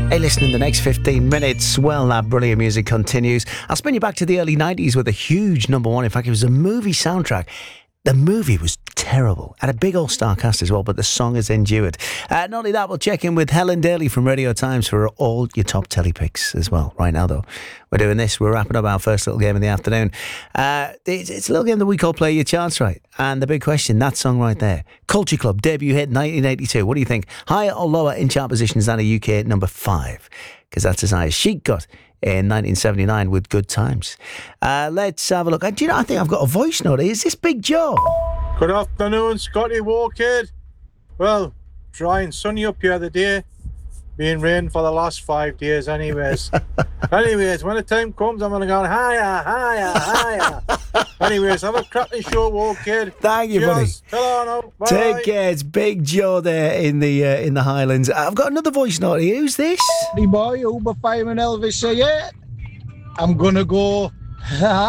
Hey, listen, in the next 15 minutes, well, that brilliant music continues. I'll spin you back to the early 90s with a huge number one. In fact, it was a movie soundtrack. The movie was terrible. Had a big old star cast as well, but the song has endured. Not only that, we'll check in with Helen Daly from Radio Times for all your top telly picks as well. Right now, though, we're doing this. We're wrapping up our first little game in the afternoon. It's a little game that we call Play Your Chance Right. And the big question, that song right there. Culture Club, debut hit 1982. What do you think? Higher or lower in chart positions than a UK at number 5? Because that's as high as Chic got in 1979 with Good Times. Let's have a look. Do you know, I think I've got a voice note. Is this Big Joe? Good afternoon, Scotty Walkhead. Well, dry and sunny up here the day. Been rain for the last 5 days anyways. Anyways, when the time comes, I'm going to go higher, higher, higher. Anyways, have a cracking show, Walkhead. Thank you, buddy. Hello, bye. Take care. It's Big Joe there in the Highlands. I've got another voice note here. Who's this? Hey boy, Uber Fireman Elvis say, yeah, I'm going to go